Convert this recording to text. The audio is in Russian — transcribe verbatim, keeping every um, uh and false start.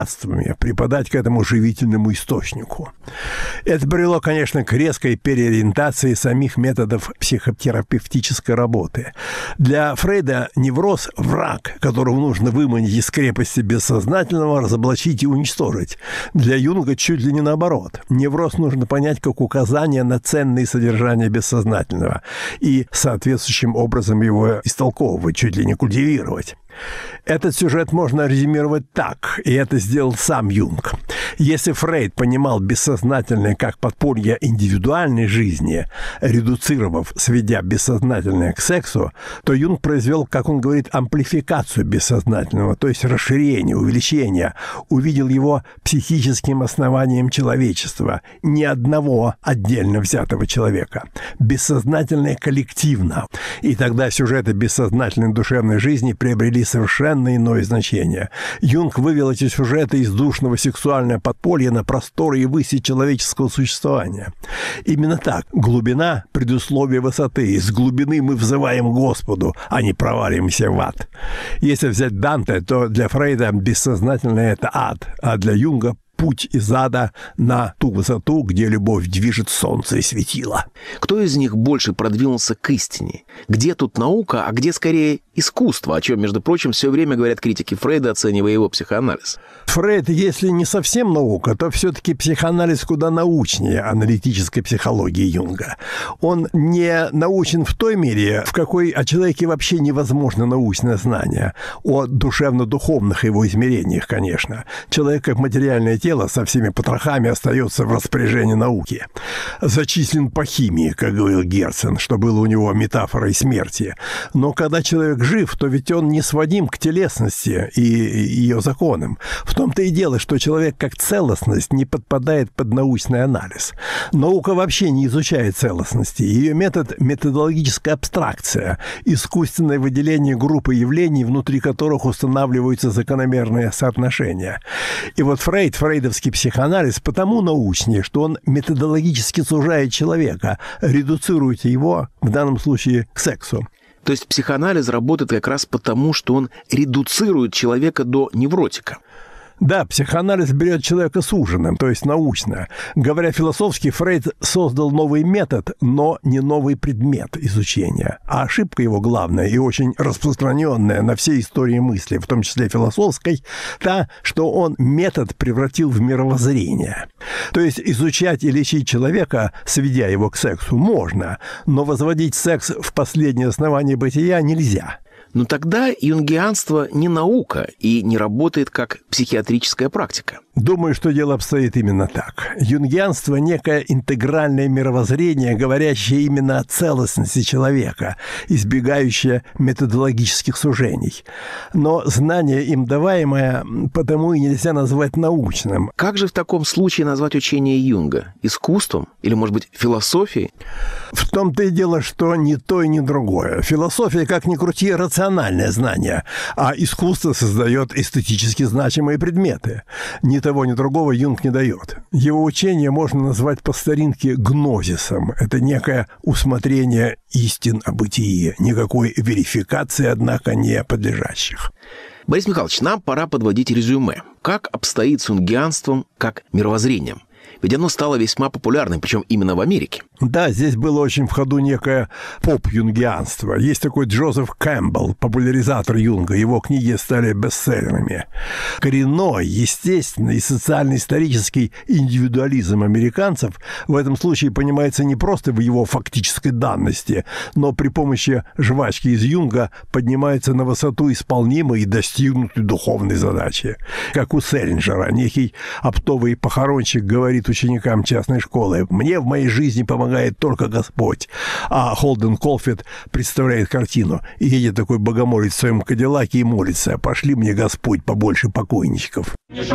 преподать к этому живительному источнику. Это привело, конечно, к резкой переориентации самих методов психотерапевтической работы. Для Фрейда невроз – враг, которого нужно выманить из крепости бессознательного, разоблачить и уничтожить. Для Юнга чуть ли не наоборот. Невроз нужно понять как указание на ценные содержания бессознательного и соответствующим образом его истолковывать, чуть ли не культивировать. Этот сюжет можно резюмировать так, и это сделал сам Юнг. Если Фрейд понимал бессознательное как подспорье индивидуальной жизни, редуцировав, сведя бессознательное к сексу, то Юнг произвел, как он говорит, амплификацию бессознательного, то есть расширение, увеличение, увидел его психическим основанием человечества, не одного отдельно взятого человека, бессознательное коллективно. И тогда сюжеты бессознательной душевной жизни приобрели совершенно иное значение. Юнг вывел эти сюжеты из душного сексуального подполья на просторы и выси человеческого существования. Именно так. Глубина – предусловие высоты. Из глубины мы взываем к Господу, а не проваливаемся в ад. Если взять Данте, то для Фрейда бессознательное – это ад, а для Юнга – путь из ада на ту высоту, где любовь движет солнце и светило. Кто из них больше продвинулся к истине? Где тут наука, а где скорее искусство, о чем, между прочим, все время говорят критики Фрейда, оценивая его психоанализ? Фрейд, если не совсем наука, то все-таки психоанализ куда научнее аналитической психологии Юнга. Он не научен в той мере, в какой о человеке вообще невозможно научное знание. О душевно-духовных его измерениях, конечно. Человек как материальное тело со всеми потрохами остается в распоряжении науки. Зачислен по химии, как говорил Герцен, что было у него метафорой смерти. Но когда человек жив, то ведь он не сводим к телесности и ее законам. В том-то и дело, что человек как целостность не подпадает под научный анализ. Наука вообще не изучает целостности. Ее метод – методологическая абстракция, искусственное выделение группы явлений, внутри которых устанавливаются закономерные соотношения. И вот Фрейд, фрейдовский психоанализ потому научнее, что он методологически сужает человека, редуцирует его, в данном случае, к сексу. То есть психоанализ работает как раз потому, что он редуцирует человека до невротика. Да, психоанализ берет человека суженным, то есть научно. Говоря философски, Фрейд создал новый метод, но не новый предмет изучения. А ошибка его главная и очень распространенная на всей истории мысли, в том числе философской, та, что он метод превратил в мировоззрение. То есть изучать и лечить человека, сведя его к сексу, можно, но возводить секс в последнее основание бытия нельзя. Но тогда юнгианство не наука и не работает как психиатрическая практика. Думаю, что дело обстоит именно так. Юнгианство – некое интегральное мировоззрение, говорящее именно о целостности человека, избегающее методологических сужений. Но знание им даваемое потому и нельзя назвать научным. Как же в таком случае назвать учение Юнга? Искусством? Или, может быть, философией? В том-то и дело, что ни то и ни другое. Философия, как ни крути, рациональное знание, а искусство создает эстетически значимые предметы. Ни того, ни другого Юнг не дает. Его учение можно назвать по старинке гнозисом. Это некое усмотрение истин о бытии, никакой верификации, однако, не подлежащих. Борис Михайлович, нам пора подводить резюме. Как обстоит с юнгианством как мировоззрением? Ведь оно стало весьма популярным, причем именно в Америке. Да, здесь было очень в ходу некое поп-юнгианство. Есть такой Джозеф Кэмпбелл, популяризатор Юнга. Его книги стали бестселлерами. Коренной, естественный и социально-исторический индивидуализм американцев в этом случае понимается не просто в его фактической данности, но при помощи жвачки из Юнга поднимается на высоту исполнимой и достигнутой духовной задачи. Как у Селлинджера, некий оптовый похоронщик говорит ученикам частной школы: «Мне в моей жизни помогает только Господь». А Холден Колфилд представляет картину. И едет такой богомолец в своем кадиллаке и молится: «Пошли мне, Господь, побольше покойничков».